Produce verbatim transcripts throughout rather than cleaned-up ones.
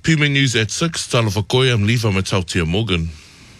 P M News at six, Tala Whakoia, I'm Levi Matautia Morgan.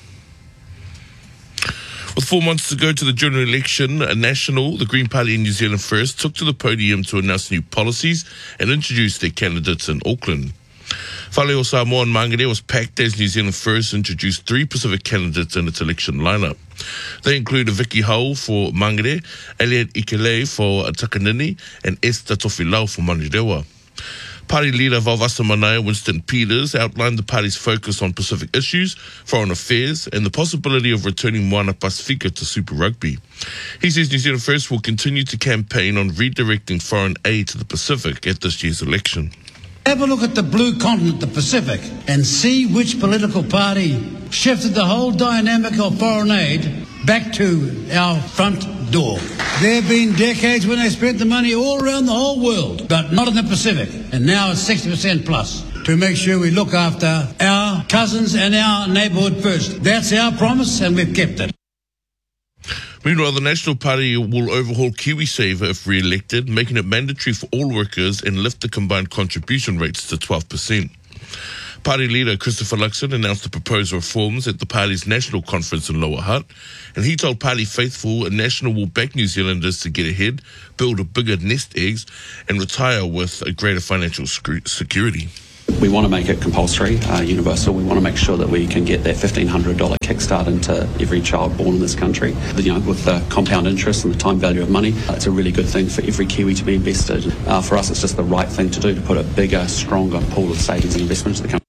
With four months to go to the general election, a National, the Green Party in New Zealand First, took to the podium to announce new policies and introduce their candidates in Auckland. Whale o Samoa and Mangere was packed as New Zealand First introduced three Pacific candidates in its election lineup. They include Vicky Hole for Mangere, Elliot Ikele for Takanini, and Esther Tofilau for Manirewa. Party leader Vavasa Manaia Winston Peters outlined the party's focus on Pacific issues, foreign affairs, and the possibility of returning Moana Pasifika to Super Rugby. He says New Zealand First will continue to campaign on redirecting foreign aid to the Pacific at this year's election. Have a look at the blue continent, the Pacific, and see which political party shifted the whole dynamic of foreign aid back to our front door. There have been decades when they spent the money all around the whole world, but not in the Pacific. And now it's sixty percent plus to make sure we look after our cousins and our neighbourhood first. That's our promise, and we've kept it. Meanwhile, the National Party will overhaul KiwiSaver if re-elected, making it mandatory for all workers and lift the combined contribution rates to twelve percent. Party leader Christopher Luxon announced the proposed reforms at the party's national conference in Lower Hutt, and he told party faithful a National will back New Zealanders to get ahead, build a bigger nest eggs, and retire with a greater financial security. We want to make it compulsory, uh, universal. We want to make sure that we can get that fifteen hundred dollars kickstart into every child born in this country. You know, with the compound interest and the time value of money, uh, it's a really good thing for every Kiwi to be invested. Uh, for us, it's just the right thing to do to put a bigger, stronger pool of savings and investments to the country.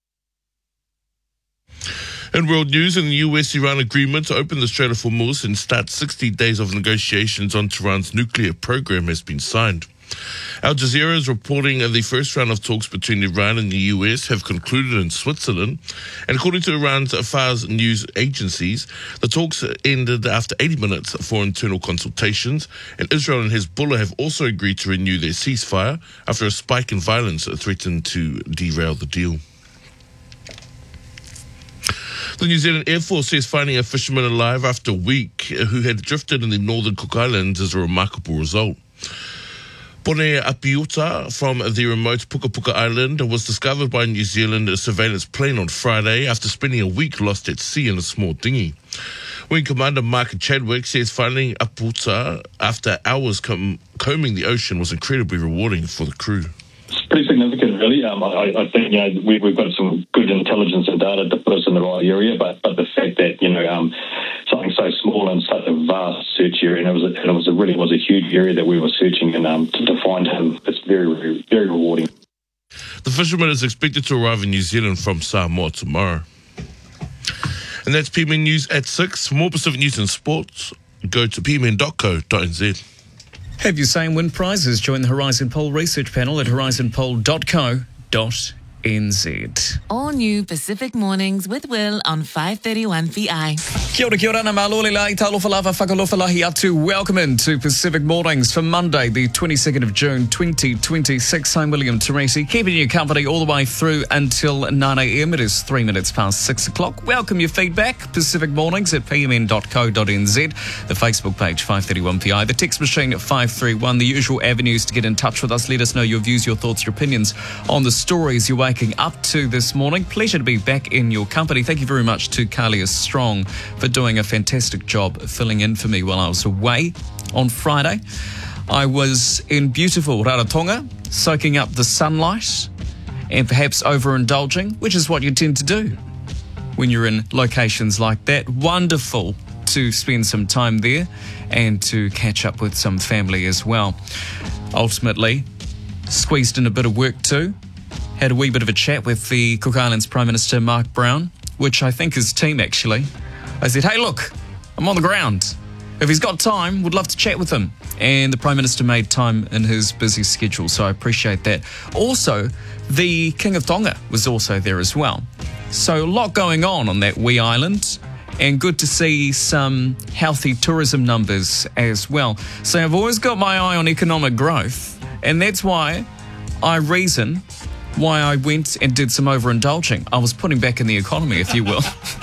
In world news, in the U S-Iran agreement to open the Strait of Hormuz and start sixty days of negotiations on Tehran's nuclear program has been signed. Al Jazeera is reporting that the first round of talks between Iran and the U S have concluded in Switzerland. And according to Iran's Fars news agencies, the talks ended after eighty minutes for internal consultations. And Israel and Hezbollah have also agreed to renew their ceasefire after a spike in violence threatened to derail the deal. The New Zealand Air Force says finding a fisherman alive after a week who had drifted in the northern Cook Islands is a remarkable result. Pone Apiuta from the remote Puka Puka Island was discovered by a New Zealand surveillance plane on Friday after spending a week lost at sea in a small dinghy. Wing Commander Mark Chadwick says finding Apiuta after hours com- combing the ocean was incredibly rewarding for the crew. It's pretty significant, really. Um, I, I think you know we, we've got some good intelligence and data to put us in the right area, but but the fact that you know um, something so small and such a vast search area, and it was a, and it was a, really was a huge area that we were searching, and um, to, to find him, it's very, very very rewarding. The fisherman is expected to arrive in New Zealand from Samoa tomorrow. And that's P M N News at six. For more Pacific news and sports, go to p m n dot co dot n z. Have your say and win prizes. Join the Horizon Poll research panel at horizon poll dot co dot n z. All new Pacific Mornings with Will on five thirty-one V I. Kia ora, kia ora, na malole lai, talofa lava, whakalofa lahi atu. Welcome into Pacific Mornings for Monday, the twenty-second of June, twenty twenty-six. I'm William Teresi, keeping you company all the way through until nine a.m. It is three minutes past six o'clock. Welcome your feedback, Pacific Mornings at p m n dot co dot n z. The Facebook page, five thirty-one V I. The text machine at five three one. The usual avenues to get in touch with us. Let us know your views, your thoughts, your opinions on the stories you're waking up to this morning. Pleasure to be back in your company. Thank you very much to Kalia Strong for doing a fantastic job filling in for me while I was away on Friday. I was in beautiful Rarotonga, soaking up the sunlight and perhaps overindulging, which is what you tend to do when you're in locations like that. Wonderful to spend some time there and to catch up with some family as well. Ultimately, squeezed in a bit of work too. Had a wee bit of a chat with the Cook Islands Prime Minister Mark Brown, which I think his team actually. I said, hey, look, I'm on the ground. If he's got time, would love to chat with him. And the Prime Minister made time in his busy schedule, so I appreciate that. Also, the King of Tonga was also there as well. So a lot going on on that wee island, and good to see some healthy tourism numbers as well. So I've always got my eye on economic growth, and that's why I reason why I went and did some overindulging. I was putting back in the economy, if you will.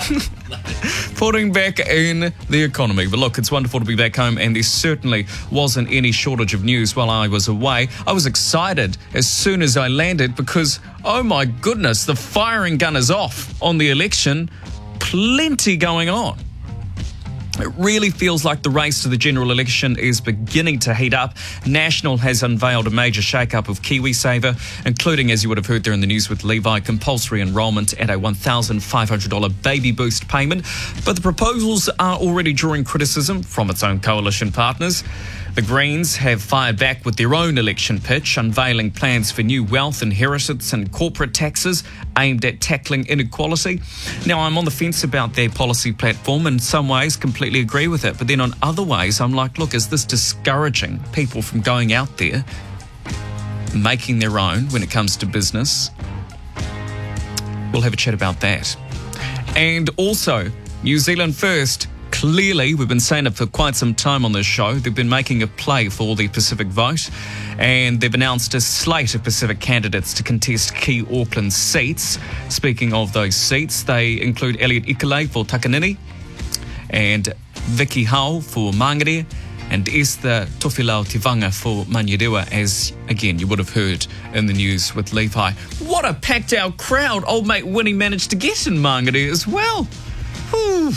Putting back in the economy. But look, it's wonderful to be back home, and there certainly wasn't any shortage of news while I was away. I was excited as soon as I landed because, oh my goodness, the firing gun is off on the election. Plenty going on. It really feels like the race to the general election is beginning to heat up. National has unveiled a major shake-up of KiwiSaver, including, as you would have heard there in the news with Levi, compulsory enrolment at a one thousand five hundred dollars baby boost payment. But the proposals are already drawing criticism from its own coalition partners. The Greens have fired back with their own election pitch, unveiling plans for new wealth, inheritance and corporate taxes aimed at tackling inequality. Now, I'm on the fence about their policy platform. In some ways, completely agree with it. But then on other ways, I'm like, look, is this discouraging people from going out there, making their own when it comes to business? We'll have a chat about that. And also, New Zealand First. Clearly, we've been saying it for quite some time on this show. They've been making a play for the Pacific vote, and they've announced a slate of Pacific candidates to contest key Auckland seats. Speaking of those seats, they include Elliot Ikele for Takanini, and Vicky Hau for Māngere, and Esther Tofilau Tivanga for Manurewa, as, again, you would have heard in the news with Levi. What a packed-out crowd old mate Winnie managed to get in Māngere as well. Whew.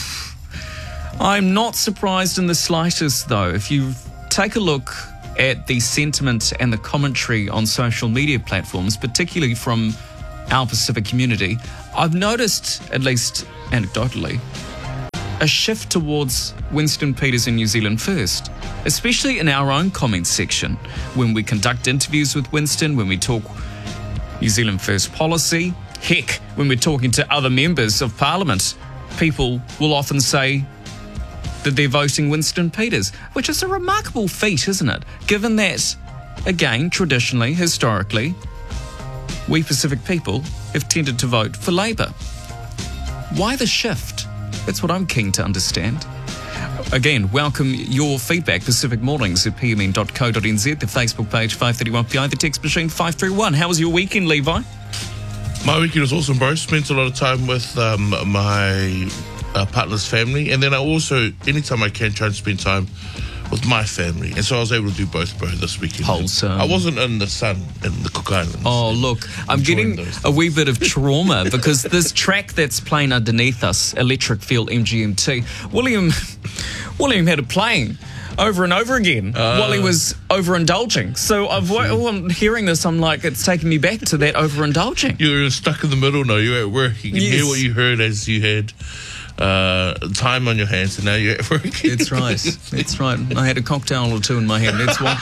I'm not surprised in the slightest, though. If you take a look at the sentiment and the commentary on social media platforms, particularly from our Pacific community, I've noticed, at least anecdotally, a shift towards Winston Peters and New Zealand First, especially in our own comments section. When we conduct interviews with Winston, when we talk New Zealand First policy, heck, when we're talking to other members of Parliament, people will often say that they're voting Winston Peters, which is a remarkable feat, isn't it? Given that, again, traditionally, historically, we Pacific people have tended to vote for Labour. Why the shift? That's what I'm keen to understand. Again, welcome your feedback, Pacific Mornings at p m n dot co dot n z, the Facebook page five thirty-one P I, the text machine five three one. How was your weekend, Levi? My weekend was awesome, bro. Spent a lot of time with um, my uh, partner's family, and then I also, anytime I can, try to spend time with my family. And so I was able to do both, bro, this weekend. Wholesome. I wasn't in the sun in the Cook Islands. Oh, look, I'm getting a wee bit of trauma because this track that's playing underneath us, Electric Feel M G M T, William, William had it playing over and over again uh, while he was overindulging. So I've, while I'm hearing this, I'm like, it's taking me back to that overindulging. You're stuck in the middle now. You're at work. You can Yes. hear what you heard as you had uh, time on your hands, and now you're at work. That's right. That's right. I had a cocktail or two in my hand. That's why.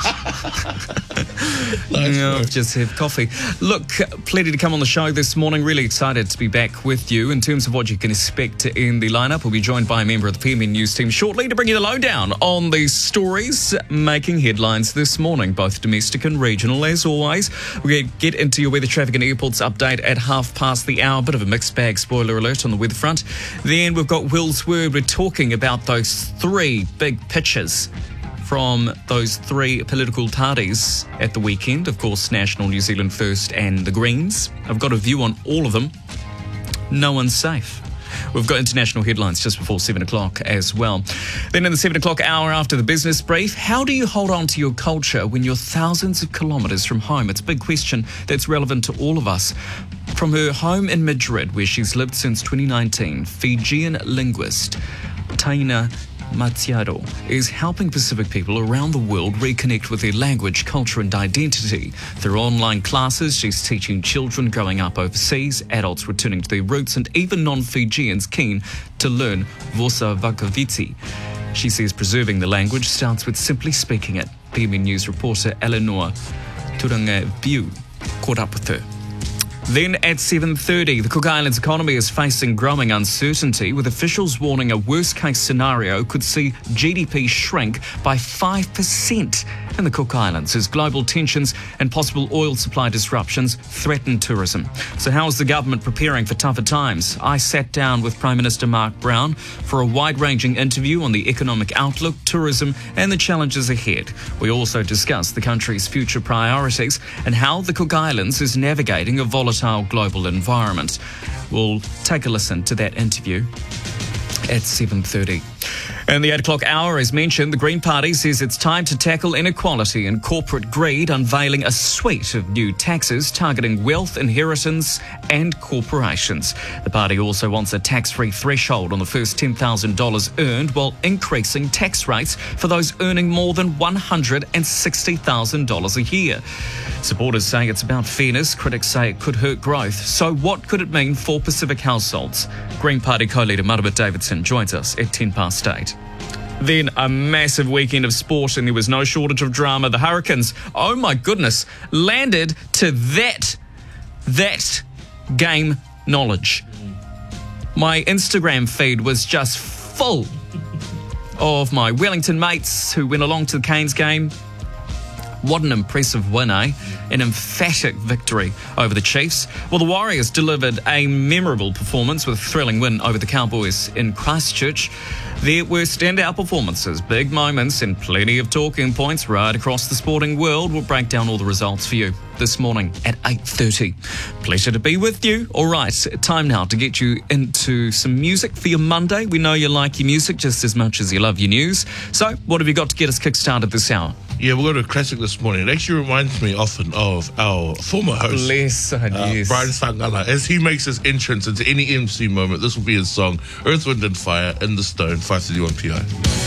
Nice, Yeah, bro. just have coffee. Look, plenty to come on the show this morning. Really excited to be back with you. In terms of what you can expect in the lineup, we'll be joined by a member of the P M N News team shortly to bring you the lowdown on the stories making headlines this morning, both domestic and regional. As always, we're going to get into your weather, traffic and airports update at half past the hour. Bit of a mixed bag, spoiler alert, on the weather front. Then we've got Will's Word. We're talking about those three big pitches from those three political parties at the weekend. Of course, National, New Zealand First and the Greens. I've got a view on all of them. No one's safe. We've got international headlines just before seven o'clock as well. Then in the seven o'clock hour after the business brief, how do you hold on to your culture when you're thousands of kilometres from home? It's a big question that's relevant to all of us. From her home in Madrid, where she's lived since twenty nineteen, Fijian linguist Taina Matiado is helping Pacific people around the world reconnect with their language, culture and identity. Through online classes, she's teaching children growing up overseas, adults returning to their roots and even non-Fijians keen to learn Vosa Vakaviti. She says preserving the language starts with simply speaking it. P M N News reporter Eleanor Turangaviu caught up with her. Then at seven thirty, the Cook Islands economy is facing growing uncertainty, with officials warning a worst-case scenario could see G D P shrink by five percent in the Cook Islands as global tensions and possible oil supply disruptions threaten tourism. So how is the government preparing for tougher times? I sat down with Prime Minister Mark Brown for a wide-ranging interview on the economic outlook, tourism and the challenges ahead. We also discussed the country's future priorities and how the Cook Islands is navigating a volatile global environment. We'll take a listen to that interview at seven thirty. In the eight o'clock hour, as mentioned, the Green Party says it's time to tackle inequality and corporate greed, unveiling a suite of new taxes targeting wealth, inheritance and corporations. The party also wants a tax-free threshold on the first ten thousand dollars earned, while increasing tax rates for those earning more than one hundred sixty thousand dollars a year. Supporters say it's about fairness. Critics say it could hurt growth. So what could it mean for Pacific households? Green Party co-leader Marama Davidson joins us at ten past eight. Then a massive weekend of sport, and there was no shortage of drama. The Hurricanes, oh my goodness, landed to that, that game knowledge. My Instagram feed was just full of my Wellington mates who went along to the Canes game. What an impressive win, eh? An emphatic victory over the Chiefs. Well, the Warriors delivered a memorable performance with a thrilling win over the Cowboys in Christchurch. There were standout performances, big moments, and plenty of talking points right across the sporting world. We'll break down all the results for you this morning at eight thirty. Pleasure to be with you. All right, time now to get you into some music for your Monday. We know you like your music just as much as you love your news. So, what have you got to get us kick-started this hour? Yeah, we've got a classic this morning. It actually reminds me often of our former host, Bless, uh, yes. Brian Sangala. As he makes his entrance into any M C moment, this will be his song, Earth, Wind and Fire, in the Stone, five thirty-one P I.